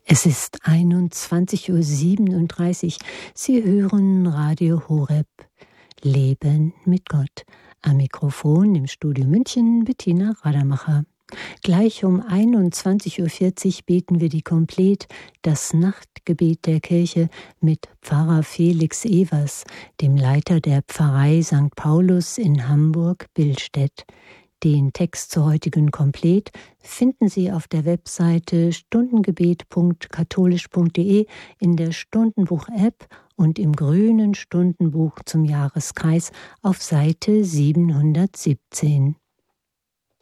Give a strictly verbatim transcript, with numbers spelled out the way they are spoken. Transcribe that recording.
Es ist einundzwanzig Uhr siebenunddreißig. Sie hören Radio Horeb, Leben mit Gott. Am Mikrofon im Studio München Bettina Radermacher. Gleich um einundzwanzig Uhr vierzig beten wir die Komplet, das Nachtgebet der Kirche, mit Pfarrer Felix Evers, dem Leiter der Pfarrei Sankt Paulus in Hamburg-Billstedt. Den Text zur heutigen Komplet finden Sie auf der Webseite stundengebet punkt katholisch punkt de, in der Stundenbuch-App und im grünen Stundenbuch zum Jahreskreis auf Seite siebenhundertsiebzehn.